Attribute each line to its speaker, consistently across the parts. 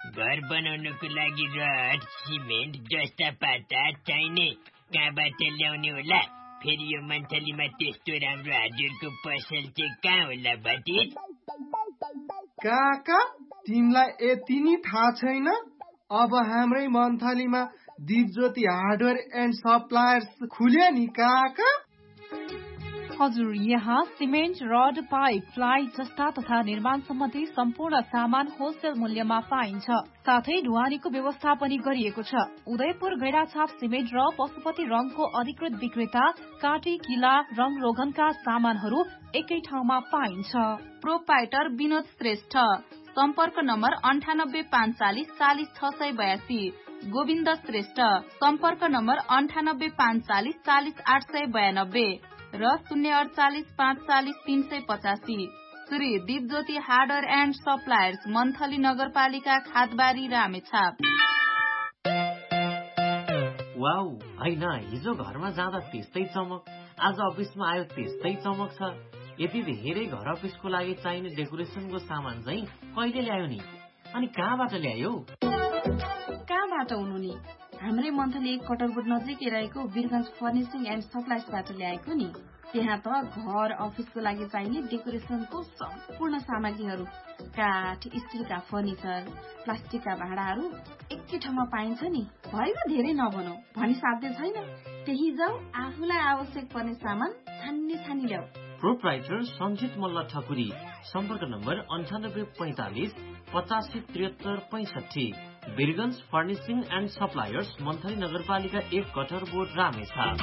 Speaker 1: घर बनाउनको लागि रड, सिमेन्ट जस्ता पाता चाहिने कहाँबाट ल्याउने होला? फेरि यो मन्थलीमा त्यस्तो राम्रो हजुरको पसल चाहिँ कहाँ होला भतिज?
Speaker 2: काका, तिमीलाई यति नि थाहा छैन? अब हाम्रै मन्थलीमा दिपज्योति हार्डवेयर एन्ड सप्लायर्स खुल्यो नि काका।
Speaker 3: हजुर, यहाँ सिमेन्ट, रड, पाइप, प्लाई जस्ता तथा निर्माण सम्बन्धी सम्पूर्ण सामान होलसेल मूल्यमा पाइन्छ। साथै ढुवानीको व्यवस्था पनि गरिएको छ। उदयपुर गैडाछाप सिमेन्ट र पशुपति रङको अधिकृत विक्रेता काटी, किला, रङ रोगनका सामानहरू एकै ठाउँमा पाइन्छ।
Speaker 4: प्रोपाइटर विनोद श्रेष्ठ, सम्पर्क नम्बर 9854 40 682। गोविन्द श्रेष्ठ, सम्पर्क नम्बर 9854 40 892 र 048 540 385। Shri Dipjyoti hardware and suppliers, monthly नगरपालिका, खादबारी, रामेछाप।
Speaker 5: वाउ, हैन हिजो घरमा जाँदा त्यस्तै चमक, आज अफिसमा आयो त्यस्तै चमक छ। यति धेरै घर अफिसको लागि चाहिने डेकोरेसनको सामान चाहिँ कहिले ल्यायो नि? अनि कहाँबाट ल्यायो?
Speaker 4: कहाँबाट हुनु नि? हाम्रै मन्थली कटरबोट नजिकै रहेको वीरगञ्ज फर्निसिङ एन्ड सप्लायर्सबाट ल्याएको नि। त्यहाँ त घर अफिसको लागि चाहिने डेकोरेसनको सम्पूर्ण सामग्रीहरू, काठ, स्टिलका फर्निचर, प्लास्टिकका भाँडाहरू एकै ठाउँमा पाइन्छ नि। भएन धेरै नबनाऊ भनी साध्य छैन। त्यही जाऊ, आफूलाई आवश्यक पर्ने सामान छानी ल्याऊ।
Speaker 5: प्रोप्राइटर सञ्जित मल्ल ठकुरी, सम्पर्क number 9845 85 73 65। Birgunj furnishing and suppliers, monthly नगरपालिका 1, कटरबोट, रामेछाप।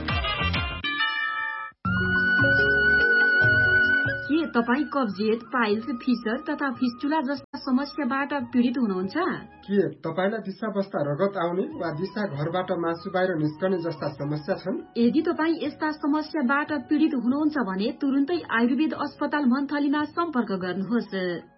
Speaker 6: के तपाईँ कब्जियत, पाइल्स, फिसर तथा फिस्टुला जस्ता समस्याबाट पीडित हुनुहुन्छ?
Speaker 7: के तपाईलाई दिशा बस्दा रगत आउने वा दिशा घरबाट मासु बाहिर निस्कने जस्ता समस्या छन्?
Speaker 6: यदि तपाईँ यस्ता समस्याबाट पीडित हुनुहुन्छ भने तुरुन्तै आयुर्वेद अस्पताल मन्थलीमा सम्पर्क गर्नुहोस्।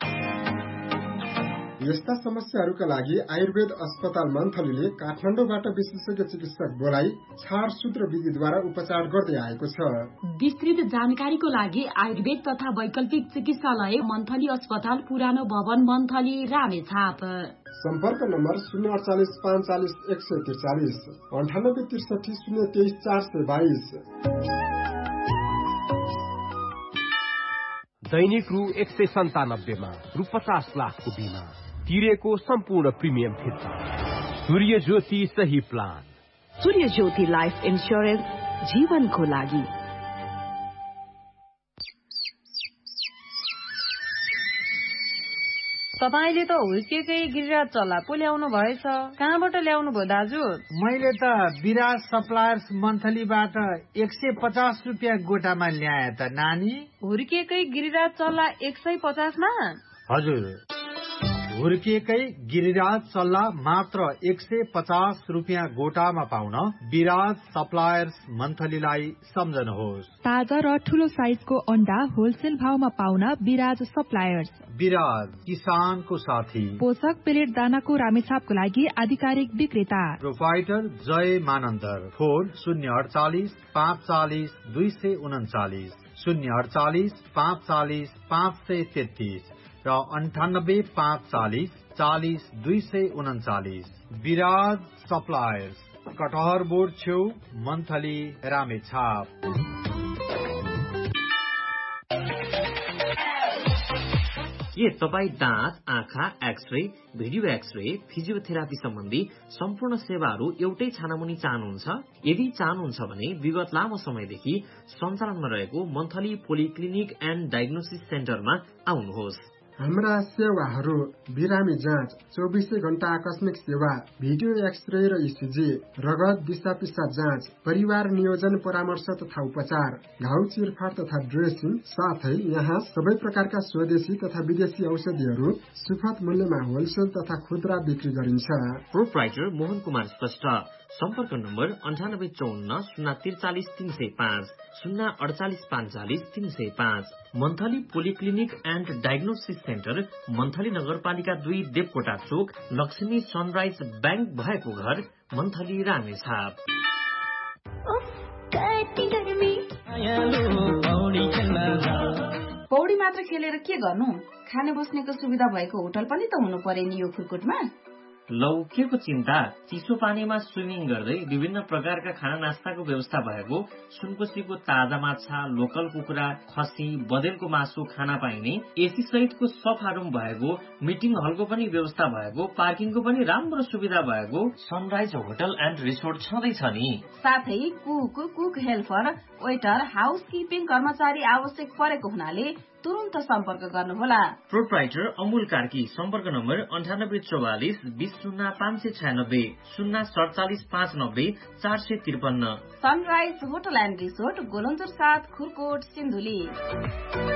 Speaker 7: यस्ता समस्याहरूका लागि आयुर्वेद अस्पताल मन्थलीले काठमाडौँबाट विशेषज्ञ चिकित्सक बोलाई छाडसूत्र विधिद्वारा उपचार गर्दै आएको छ।
Speaker 6: विस्तृत जानकारीको लागि आयुर्वेद तथा वैकल्पिक चिकित्सालय मन्थली अस्पताल, पुरानो भवन, मन्थली, रामेछाप।
Speaker 7: सम्पर्क नम्बर 048 45 143 98 63 023 422।
Speaker 8: दैनिक रु 197 मा रु 50 लाखको बिमा तिरेको सम्पूर्ण प्रिमियम फिर्ता। सूर्य ज्योति सही प्लान।
Speaker 9: सूर्य ज्योति लाइफ इन्स्योरेन्स, जीवनको लागि।
Speaker 3: तपाईले त हुर्केकै गिरिराज चल्ला पो ल्याउनु भएछ। कहाँबाट ल्याउनु भयो दाजु?
Speaker 10: मैले त विराज सप्लायर्स मन्थलीबाट 150 रुपियाँ गोटामा ल्याए त नानी।
Speaker 3: हुर्केकै गिरिराज चल्ला 150 मा?
Speaker 10: हजुर, हुर्किएकै गिरिराज चल्ला मात्र 150 रुपियाँ गोटामा पाउन विराज सप्लायर्स मन्थलीलाई सम्झनुहोस्।
Speaker 11: ताजा र ठूलो साइजको अन्डा होलसेल भावमा पाउन विराज सप्लायर्स।
Speaker 10: विराज, किसानको साथी।
Speaker 11: पोषक पेलेट दानाको रामेछापको लागि आधिकारिक विक्रेता।
Speaker 10: प्रोपाइटर जय मानन्दर। फोन 048 540 239 048 540 533 र 98 540 40 239। विराज सप्लायर्स, कटहर बोर्ड छेउ, मन्थली, रामेछाप।
Speaker 5: के तपाईँ दाँत, आँखा, एक्सरे, भिडियो एक्सरे, फिजियोथेरापी सम्बन्धी सम्पूर्ण सेवाहरू एउटै छानामुनि चाहनुहुन्छ? यदि चाहनुहुन्छ भने विगत लामो समयदेखि सञ्चालनमा रहेको मन्थली पोलिक्लिनिक एन्ड डायग्नोसिस सेन्टरमा आउनुहोस्।
Speaker 7: हाम्रा सेवाहरू बिरामी जाँच, 24 घण्टा आकस्मिक सेवा, भिडियो एक्सरे र इसिजी, रगत दिशा पिसाब जाँच, परिवार नियोजन परामर्श तथा उपचार, घाउ चिरफाट तथा ड्रेसिङ, साथै यहाँ सबै प्रकारका स्वदेशी तथा विदेशी औषधिहरू सुपथ मूल्यमा होलसेल तथा खुद्रा बिक्री गरिन्छ।
Speaker 5: प्रोप्राइटर मोहन कुमार श्रेष्ठ, सम्पर्क number 9854 043 305 048 45 305। Monthly polyclinic and diagnosis centre, monthly नगरपालिका 2, देवकोटा चोक, लक्ष्मी सनराइज ब्याङ्क भएको घर, मन्थली, रामेछाप।
Speaker 4: पौडी मात्र खेलेर के गर्नु, खाने बस्नेको सुविधा भएको होटल पनि त हुनु पर्यो नि यो खुरकोटमा।
Speaker 5: लौ के को चिन्ता, चिसो पानीमा स्विमिङ गर्दै विभिन्न प्रकारका खाना नास्ताको व्यवस्था भएको, सुनकोसीको ताजा माछा, लोकल कुखुरा, खसी, बदेलको मासु खाना पाइने, एसी सहितको सफा रुम भएको, मिटिङ हलको पनि व्यवस्था भएको, पार्किङको पनि राम्रो सुविधा भएको सनराइज होटल एन्ड रिसोर्ट छँदैछ नि।
Speaker 4: साथै कुक हेल्पर, वेटर, हाउसकिपिङ कर्मचारी आवश्यक परेको हुनाले तुरुन्त सम्पर्क गर्नुहोला।
Speaker 5: प्रोप्राइटर अमूल कार्की। सम्पर्क number 9844 200596 04759 453।
Speaker 4: Sunrise hotel and resort, Golanjor 7, Khurkot, Sindhuli.